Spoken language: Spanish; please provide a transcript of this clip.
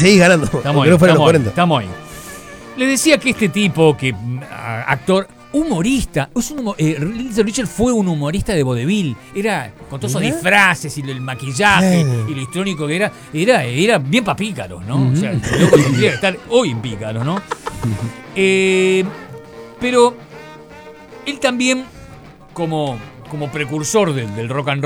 seguís ganando. Estamos ahí. Le decía que este tipo, actor, humorista, Little Richard fue un humorista de vodevil. Era con todos esos disfraces y el maquillaje y lo histrónico que era bien pa' pícaros, ¿no? O sea, el loco tendría que estar hoy en pícaros, ¿no? Pero él también, como precursor del rock and roll,